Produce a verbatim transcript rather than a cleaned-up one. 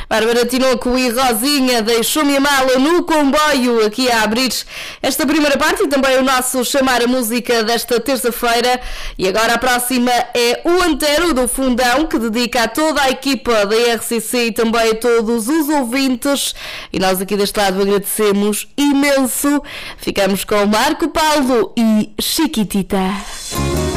Bárbara Tinoco e Rosinha, deixou-me amá-la no comboio, aqui a abrir esta primeira parte e também o nosso Chamar a Música desta terça-feira. E agora a próxima é o Antero do Fundão, que dedica a toda a equipa da R C C e também a todos os ouvintes. E nós aqui deste lado agradecemos imenso. Ficamos com Marco Paulo e Chiquitita.